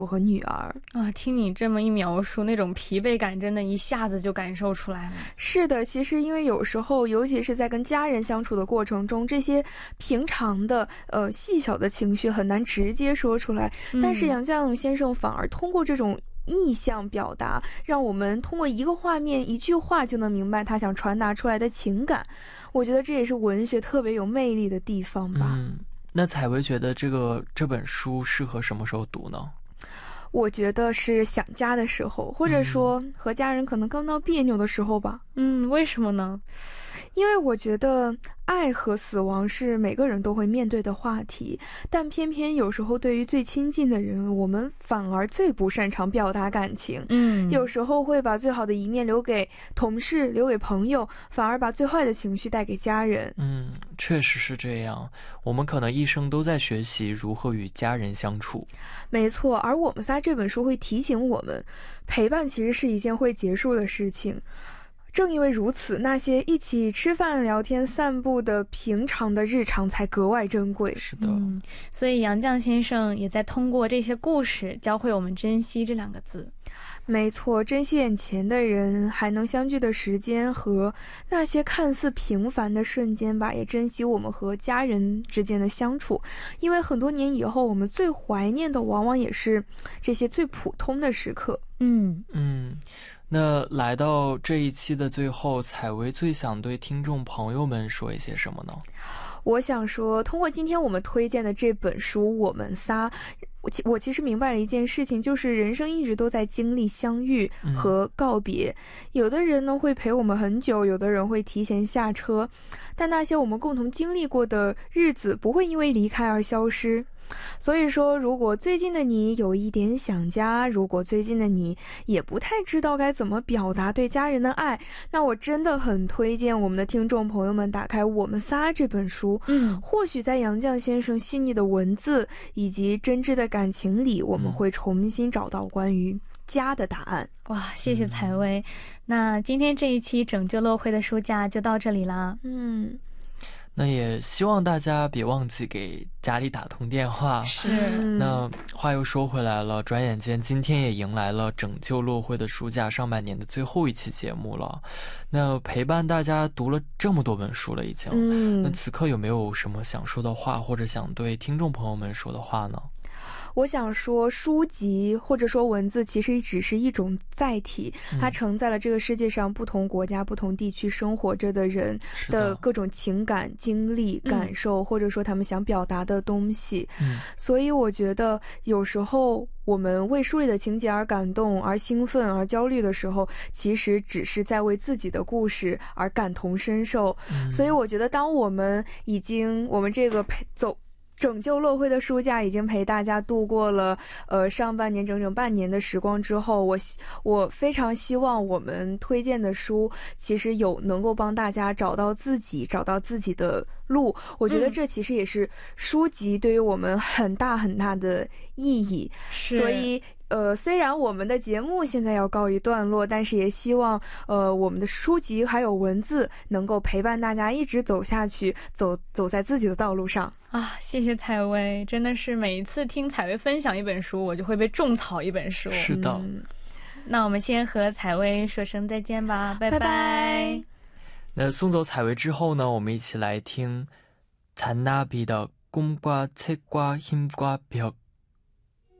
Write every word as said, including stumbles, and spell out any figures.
和女儿。 啊，听你这么一描述，那种疲惫感真的一下子就感受出来了。 是的，其实因为有时候尤其是在跟家人相处的过程中，这些平常的呃细小的情绪很难直接说出来，但是杨绛先生反而通过这种意象表达，让我们通过一个画面一句话就能明白他想传达出来的情感。我觉得这也是文学特别有魅力的地方吧。 嗯，那采薇觉得这个这本书适合什么时候读呢？ 我觉得是想家的时候，或者说和家人可能刚闹别扭的时候吧。 嗯，为什么呢？ 因为我觉得爱和死亡是每个人都会面对的话题，但偏偏有时候对于最亲近的人，我们反而最不擅长表达感情。 嗯， 有时候会把最好的一面留给同事，留给朋友，反而把最坏的情绪带给家人。 嗯，确实是这样。我们可能一生都在学习如何与家人相处。 没错，而我们仨这本书会提醒我们，陪伴其实是一件会结束的事情。正因为如此，那些一起吃饭、聊天、散步的平常的日常才格外珍贵。 是的、 嗯、所以杨绛先生也在通过这些故事教会我们珍惜这两个字。 没错，珍惜眼前的人，还能相聚的时间和那些看似平凡的瞬间吧，也珍惜我们和家人之间的相处，因为很多年以后，我们最怀念的往往也是这些最普通的时刻。 嗯嗯，那来到这一期的最后，采薇最想对听众朋友们说一些什么呢？ 我想说，通过今天我们推荐的这本书《我们仨》，我其我其实明白了一件事情，就是人生一直都在经历相遇和告别、嗯、有的人呢会陪我们很久，有的人会提前下车，但那些我们共同经历过的日子不会因为离开而消失。所以说，如果最近的你有一点想家，如果最近的你也不太知道该怎么表达对家人的爱，那我真的很推荐我们的听众朋友们打开《我们仨》这本书。 嗯， 或许在杨绛先生细腻的文字以及真挚的感情里，我们会重新找到关于家的答案。 哇，谢谢采薇、嗯、那今天这一期拯救乐会的书架就到这里啦。 嗯， 那也希望大家别忘记给家里打通电话。 是。 那话又说回来了，转眼间今天也迎来了拯救乐会的书架上半年的最后一期节目了。那陪伴大家读了这么多本书了已经、嗯、那此刻有没有什么想说的话，或者想对听众朋友们说的话呢？ 我想说，书籍或者说文字其实只是一种载体，它承载了这个世界上不同国家不同地区生活着的人的各种情感经历感受、嗯、或者说他们想表达的东西、嗯、所以我觉得有时候我们为书里的情节而感动而兴奋而焦虑的时候，其实只是在为自己的故事而感同身受、嗯、所以我觉得当我们已经我们这个陪走拯救乐会的书架已经陪大家度过了呃上半年整整半年的时光之后，我我非常希望我们推荐的书其实有能够帮大家找到自己找到自己的路。我觉得这其实也是书籍对于我们很大很大的意义、嗯、所以呃，虽然我们的节目现在要告一段落，但是也希望呃我们的书籍还有文字能够陪伴大家一直走下去，走走在自己的道路上啊！谢谢采薇，真的是每一次听采薇分享一本书，我就会被种草一本书。 是的、 嗯、那我们先和采薇说声再见吧，拜拜。 拜拜。 那送走采薇之后呢，我们一起来听잔나비的꿈과 책과 힘과 벽。